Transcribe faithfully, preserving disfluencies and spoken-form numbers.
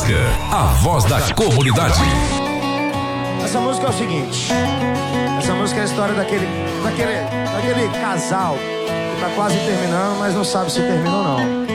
Oscar, a voz da comunidade. Essa música é o seguinte. Essa música é a história daquele, daquele, daquele casal que tá quase terminando, mas não sabe se terminou ou não.